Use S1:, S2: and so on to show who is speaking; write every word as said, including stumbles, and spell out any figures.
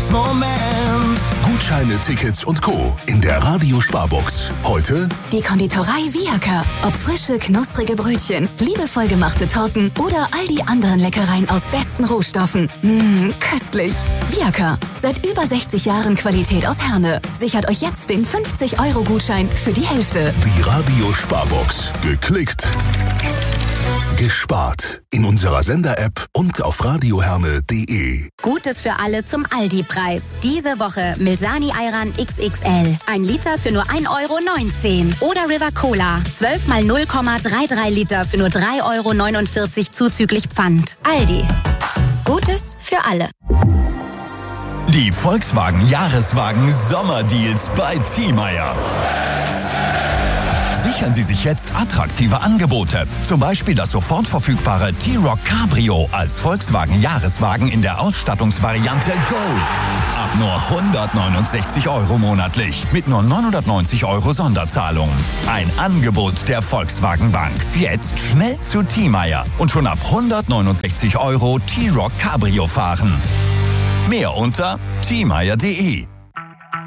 S1: Glücksmoment.
S2: Gutscheine, Tickets und Co. in der Radio-Sparbox. Heute
S3: die Konditorei Viaker. Ob frische, knusprige Brötchen, liebevoll gemachte Torten oder all die anderen Leckereien aus besten Rohstoffen. Mmh, köstlich. Viaker. Seit über sechzig Jahren Qualität aus Herne. Sichert euch jetzt den fünfzig Euro Gutschein für die Hälfte.
S2: die Radio-Sparbox. Geklickt, gespart. In unserer Sender-App und auf radioherne punkt de.
S4: Gutes für alle zum Aldi-Preis. Diese Woche Milsani Ayran X X L. Ein Liter für nur ein Euro neunzehn. Oder River Cola. zwölf mal null Komma dreiunddreißig Liter für nur drei Euro neunundvierzig zuzüglich Pfand. Aldi. Gutes für alle.
S5: Die Volkswagen Jahreswagen Sommerdeals bei Thiemeyer. Sichern Sie sich jetzt attraktive Angebote. Zum Beispiel das sofort verfügbare T-Roc Cabrio als Volkswagen Jahreswagen in der Ausstattungsvariante Go. Ab nur hundertneunundsechzig Euro monatlich mit nur neunhundertneunzig Euro Sonderzahlung. Ein Angebot der Volkswagen Bank. Jetzt schnell zu Thiemeyer und schon ab hundertneunundsechzig Euro T-Roc Cabrio fahren. Mehr unter thiemeyer punkt de.